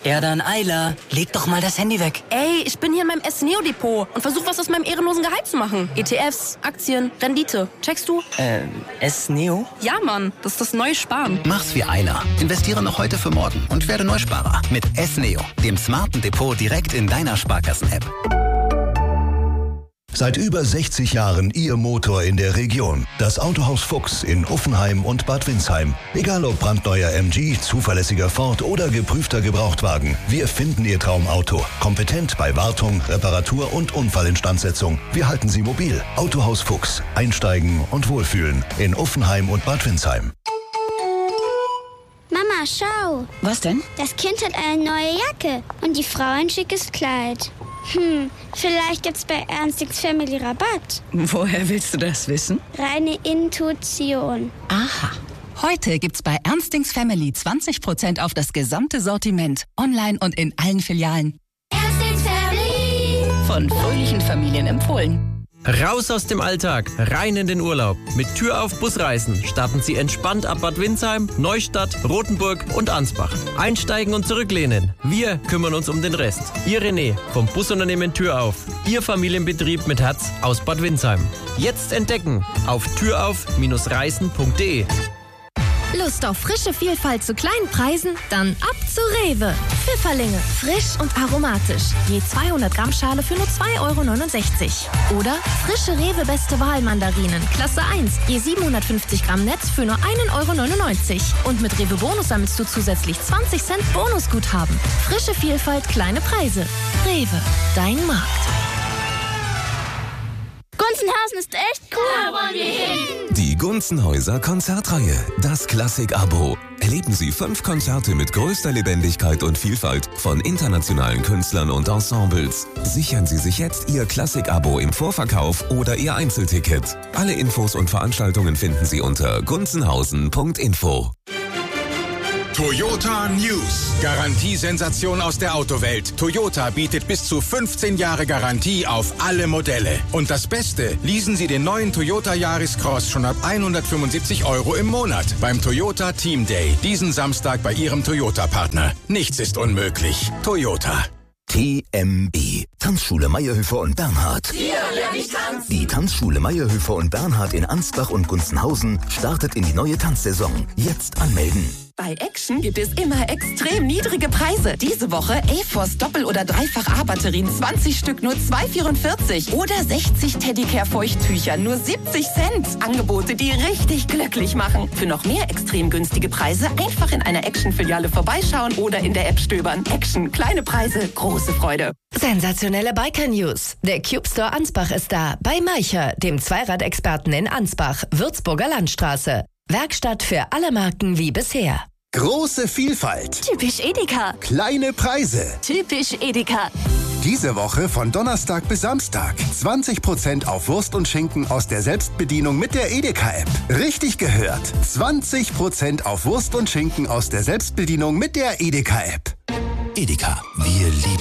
Ja dann, Ayla, leg doch mal das Handy weg. Ey, ich bin hier in meinem S-Neo-Depot und versuche was aus meinem ehrenlosen Gehalt zu machen. ETFs, Aktien, Rendite. Checkst du? S-Neo? Ja, Mann, das ist das neue Sparen. Mach's wie Ayla. Investiere noch heute für morgen und werde Neusparer mit S-Neo, dem smarten Depot direkt in deiner Sparkassen-App. Seit über 60 Jahren Ihr Motor in der Region. Das Autohaus Fuchs in Uffenheim und Bad Windsheim. Egal ob brandneuer MG, zuverlässiger Ford oder geprüfter Gebrauchtwagen. Wir finden Ihr Traumauto. Kompetent bei Wartung, Reparatur und Unfallinstandsetzung. Wir halten Sie mobil. Autohaus Fuchs. Einsteigen und wohlfühlen. In Uffenheim und Bad Windsheim. Mama, schau. Was denn? Das Kind hat eine neue Jacke und die Frau ein schickes Kleid. Vielleicht gibt's bei Ernstings Family Rabatt. Woher willst du das wissen? Reine Intuition. Aha. Heute gibt's bei Ernstings Family 20% auf das gesamte Sortiment. Online und in allen Filialen. Ernstings Family. Von fröhlichen Familien empfohlen. Raus aus dem Alltag, rein in den Urlaub. Mit Tür auf Busreisen starten Sie entspannt ab Bad Windsheim, Neustadt, Rothenburg und Ansbach. Einsteigen und zurücklehnen. Wir kümmern uns um den Rest. Ihr René vom Busunternehmen Tür auf. Ihr Familienbetrieb mit Herz aus Bad Windsheim. Jetzt entdecken auf türauf-reisen.de. Lust auf frische Vielfalt zu kleinen Preisen? Dann ab zu Rewe. Pfifferlinge, frisch und aromatisch. Je 200 Gramm Schale für nur 2,69 €. Oder frische Rewe Beste Wahl Mandarinen, Klasse 1. Je 750 Gramm Netz für nur 1,99 €. Und mit Rewe Bonus sammelst du zusätzlich 20 Cent Bonusguthaben. Frische Vielfalt, kleine Preise. Rewe, dein Markt. Gunzenhausen ist echt cool. Da wollen wir hin. Die Gunzenhäuser Konzertreihe. Das Klassik-Abo. Erleben Sie 5 Konzerte mit größter Lebendigkeit und Vielfalt von internationalen Künstlern und Ensembles. Sichern Sie sich jetzt Ihr Klassik-Abo im Vorverkauf oder Ihr Einzelticket. Alle Infos und Veranstaltungen finden Sie unter gunzenhausen.info. Toyota News. Garantiesensation aus der Autowelt. Toyota bietet bis zu 15 Jahre Garantie auf alle Modelle. Und das Beste, leasen Sie den neuen Toyota Yaris Cross schon ab 175 € im Monat beim Toyota Team Day. Diesen Samstag bei Ihrem Toyota-Partner. Nichts ist unmöglich. Toyota. TMB. Tanzschule Meyerhöfer und Bernhard. Hier lerne ich tanzen. Die Tanzschule Meyerhöfer und Bernhard in Ansbach und Gunzenhausen startet in die neue Tanzsaison. Jetzt anmelden. Bei Action gibt es immer extrem niedrige Preise. Diese Woche A-Force Doppel- oder Dreifach-A-Batterien 20 Stück nur 2,44 € oder 60 Teddicare-Feuchttücher nur 70 Cent. Angebote, die richtig glücklich machen. Für noch mehr extrem günstige Preise einfach in einer Action-Filiale vorbeischauen oder in der App stöbern. Action, kleine Preise, große Freude. Sensationelle Biker-News. Der Cube Store Ansbach ist da. Bei Maicher, dem Zweiradexperten in Ansbach, Würzburger Landstraße. Werkstatt für alle Marken wie bisher. Große Vielfalt. Typisch Edeka. Kleine Preise. Typisch Edeka. Diese Woche von Donnerstag bis Samstag 20% auf Wurst und Schinken aus der Selbstbedienung mit der Edeka-App. Richtig gehört. 20% auf Wurst und Schinken aus der Selbstbedienung mit der Edeka-App. Edeka. Wir lieben